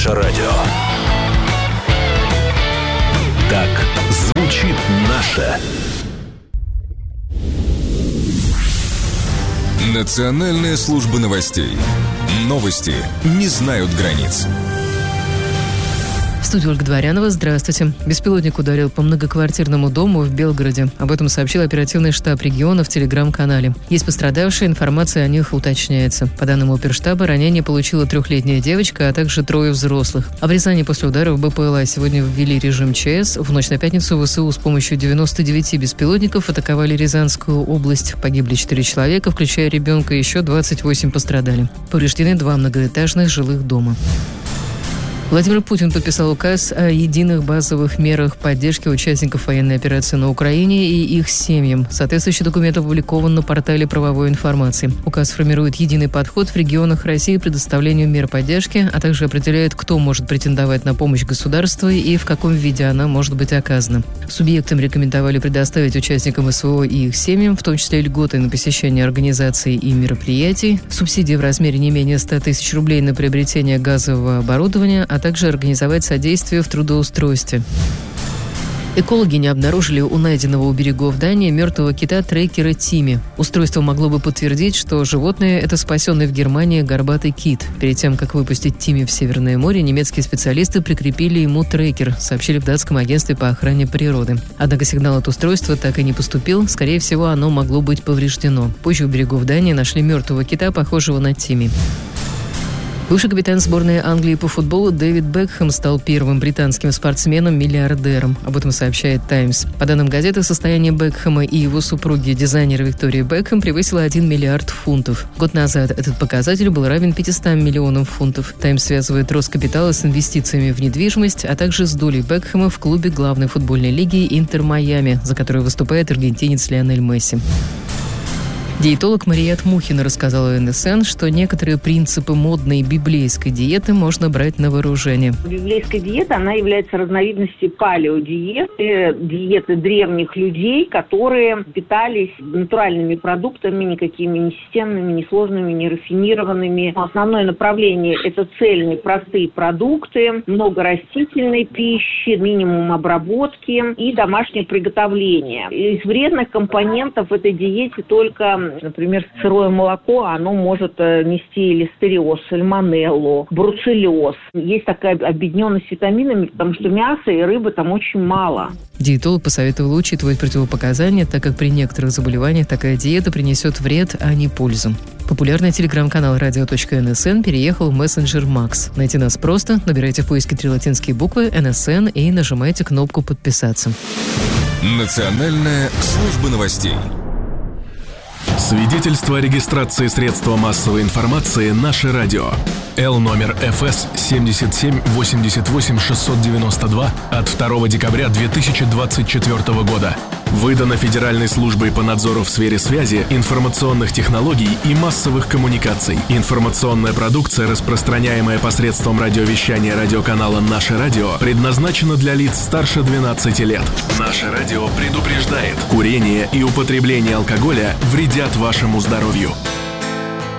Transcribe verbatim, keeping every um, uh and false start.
Наше радио. Так звучит наше. Национальная служба новостей. Новости не знают границ. В студии Ольга Дворянова. Здравствуйте. Беспилотник ударил по многоквартирному дому в Белгороде. Об этом сообщил оперативный штаб региона в телеграм-канале. Есть пострадавшие, информация о них уточняется. По данным оперштаба, ранение получила трехлетняя девочка, а также трое взрослых. А в Рязани после ударов БПЛА сегодня ввели режим ЧС. В ночь на пятницу ВСУ с помощью девяноста девяти беспилотников атаковали Рязанскую область. Погибли четыре человека, включая ребенка, еще двадцать восемь пострадали. Повреждены два многоэтажных жилых дома. Владимир Путин подписал указ о единых базовых мерах поддержки участников военной операции на Украине и их семьям. Соответствующий документ опубликован на портале правовой информации. Указ формирует единый подход в регионах России к предоставлению мер поддержки, а также определяет, кто может претендовать на помощь государства и в каком виде она может быть оказана. Субъектам рекомендовали предоставить участникам СВО и их семьям, в том числе льготы на посещение организаций и мероприятий, субсидии в размере не менее ста тысяч рублей на приобретение газового оборудования, а также организовать содействие в трудоустройстве. Экологи не обнаружили у найденного у берегов Дании мертвого кита трекера Тими. Устройство могло бы подтвердить, что животное – это спасенный в Германии горбатый кит. Перед тем, как выпустить Тими в Северное море, немецкие специалисты прикрепили ему трекер, сообщили в датском агентстве по охране природы. Однако сигнал от устройства так и не поступил. Скорее всего, оно могло быть повреждено. Позже у берегов Дании нашли мертвого кита, похожего на Тими. Бывший капитан сборной Англии по футболу Дэвид Бекхэм стал первым британским спортсменом-миллиардером. Об этом сообщает «Таймс». По данным газеты, состояние Бекхэма и его супруги, дизайнера Виктории Бекхэм, превысило один миллиард фунтов. Год назад этот показатель был равен пятистам миллионам фунтов. «Таймс» связывает рост капитала с инвестициями в недвижимость, а также с долей Бекхэма в клубе главной футбольной лиги «Интер Майами», за которую выступает аргентинец Лионель Месси. Диетолог Марият Мухина рассказала эн эс эн, что некоторые принципы модной библейской диеты можно брать на вооружение. Библейская диета, она является разновидностью палеодиеты, диеты древних людей, которые питались натуральными продуктами, никакими не системными, не сложными, не рафинированными. Основное направление – это цельные, простые продукты, много растительной пищи, минимум обработки и домашнее приготовление. Из вредных компонентов в этой диете только, например, сырое молоко, оно может нести листериоз, сальмонеллу, бруцеллез. Есть такая объединенность витаминами, потому что мяса и рыбы там очень мало. Диетолог посоветовал учитывать противопоказания, так как при некоторых заболеваниях такая диета принесет вред, а не пользу. Популярный телеграм-канал радио точка эн эс эн переехал в мессенджер Макс. Найти нас просто. Набирайте в поиске три латинские буквы эн эс эн и нажимайте кнопку «Подписаться». Национальная служба новостей. Свидетельство о регистрации средства массовой информации «Наше радио». Л номер эф эс семь семь восемь восемь шесть девять два от второго декабря две тысячи двадцать четвёртого года. Выдано Федеральной службой по надзору в сфере связи, информационных технологий и массовых коммуникаций. Информационная продукция, распространяемая посредством радиовещания радиоканала «Наше радио», предназначена для лиц старше двенадцати лет. «Наше радио» предупреждает: курение и употребление алкоголя вредят вашему здоровью.